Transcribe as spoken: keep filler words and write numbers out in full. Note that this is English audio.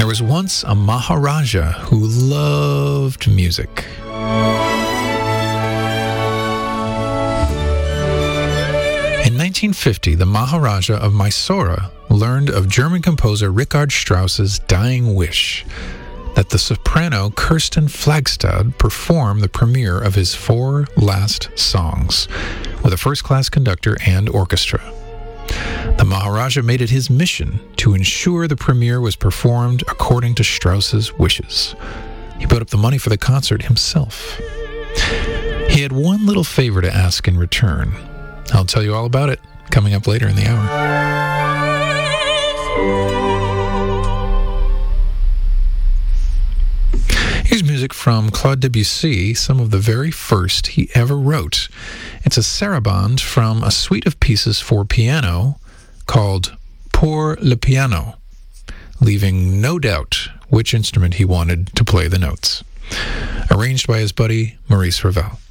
was once a Maharaja who loved music. In nineteen fifty, the Maharaja of Mysore learned of German composer Richard Strauss's dying wish that the soprano Kirsten Flagstad perform the premiere of his four last songs with a first-class conductor and orchestra. The Maharaja made it his mission to ensure the premiere was performed according to Strauss's wishes. He put up the money for the concert himself. He had one little favor to ask in return. I'll tell you all about it coming up later in the hour. Here's music from Claude Debussy, some of the very first he ever wrote. It's a sarabande from a suite of pieces for piano called Pour le Piano, leaving no doubt which instrument he wanted to play the notes. Arranged by his buddy Maurice Ravel.